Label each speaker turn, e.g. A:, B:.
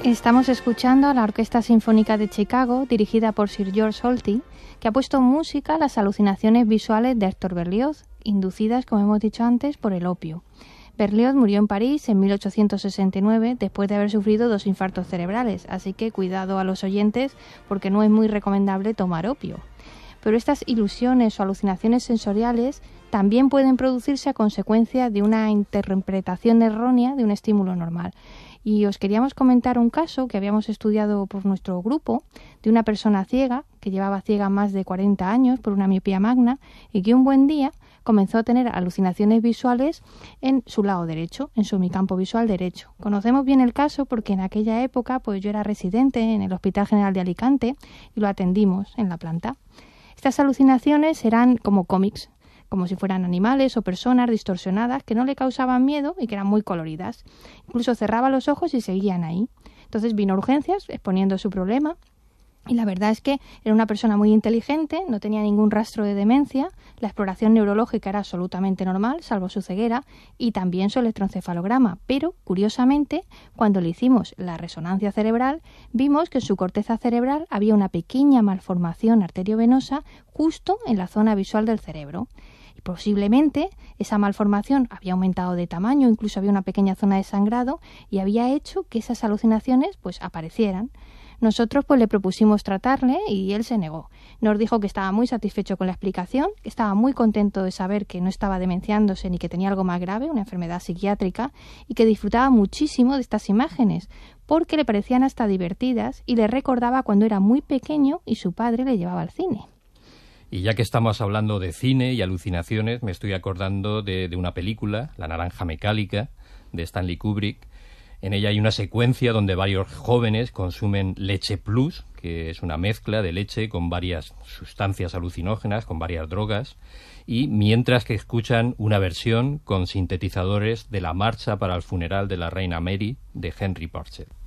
A: Estamos escuchando a la Orquesta Sinfónica de Chicago, dirigida por Sir George Solti, que ha puesto música a las alucinaciones visuales de Hector Berlioz, inducidas, como hemos dicho antes, por el opio. Berlioz murió en París en 1869 después de haber sufrido 2 infartos cerebrales, así que cuidado a los oyentes porque no es muy recomendable tomar opio. Pero estas ilusiones o alucinaciones sensoriales también pueden producirse a consecuencia de una interpretación errónea de un estímulo normal. Y os queríamos comentar un caso que habíamos estudiado por nuestro grupo de una persona ciega, que llevaba ciega más de 40 años por una miopía magna y que un buen día comenzó a tener alucinaciones visuales en su lado derecho, en su hemicampo visual derecho. Conocemos bien el caso porque en aquella época pues yo era residente en el Hospital General de Alicante y lo atendimos en la planta. Estas alucinaciones eran como cómics, como si fueran animales o personas distorsionadas que no le causaban miedo y que eran muy coloridas. Incluso cerraba los ojos y seguían ahí. Entonces vino a urgencias exponiendo su problema y la verdad es que era una persona muy inteligente, no tenía ningún rastro de demencia, la exploración neurológica era absolutamente normal, salvo su ceguera, y también su electroencefalograma. Pero, curiosamente, cuando le hicimos la resonancia cerebral, vimos que en su corteza cerebral había una pequeña malformación arteriovenosa justo en la zona visual del cerebro. Posiblemente esa malformación había aumentado de tamaño, incluso había una pequeña zona de sangrado y había hecho que esas alucinaciones pues aparecieran. Nosotros pues le propusimos tratarle y él se negó. Nos dijo que estaba muy satisfecho con la explicación, que estaba muy contento de saber que no estaba demenciándose ni que tenía algo más grave, una enfermedad psiquiátrica, y que disfrutaba muchísimo de estas imágenes porque le parecían hasta divertidas y le recordaba cuando era muy pequeño y su padre le llevaba al cine.
B: Y ya que estamos hablando de cine y alucinaciones, me estoy acordando de una película, La naranja mecánica, de Stanley Kubrick. En ella hay una secuencia donde varios jóvenes consumen leche plus, que es una mezcla de leche con varias sustancias alucinógenas, con varias drogas, y mientras que escuchan una versión con sintetizadores de la marcha para el funeral de la reina Mary de Henry Purcell.